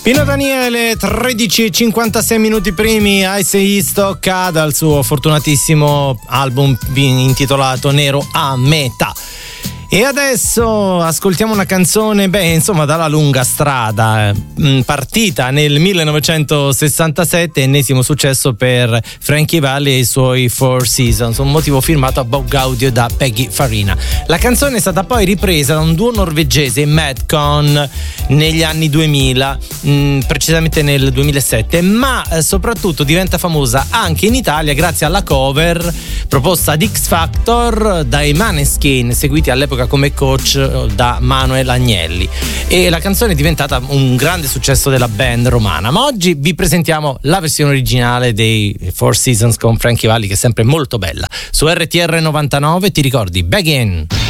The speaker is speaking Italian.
Pino Daniele, 13:56 minuti primi, Ice East tocca dal suo fortunatissimo album intitolato Nero a metà. E adesso ascoltiamo una canzone, dalla lunga strada, partita nel 1967, ennesimo successo per Frankie Valli e i suoi Four Seasons, un motivo firmato a Bob Gaudio da Peggy Farina. La canzone è stata poi ripresa da un duo norvegese, Madcon, negli anni 2000, precisamente nel 2007, ma soprattutto diventa famosa anche in Italia grazie alla cover proposta ad X Factor dai Maneskin, seguiti all'epoca come coach da Manuel Agnelli, e la canzone è diventata un grande successo della band romana. Ma oggi vi presentiamo la versione originale dei Four Seasons con Frankie Valli, che è sempre molto bella. Su RTR 99 ti ricordi Begin.